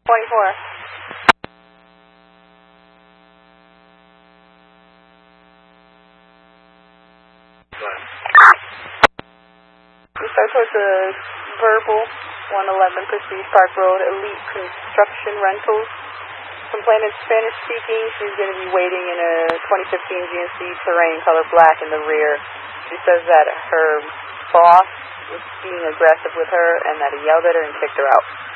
24. We start towards the verbal, 111 Prestige Park Road, Elite Construction Rentals. Complainant Spanish speaking. She's going to be waiting in a 2015 GMC Terrain color black in the rear. She says that her boss was being aggressive with her and that he yelled at her and kicked her out.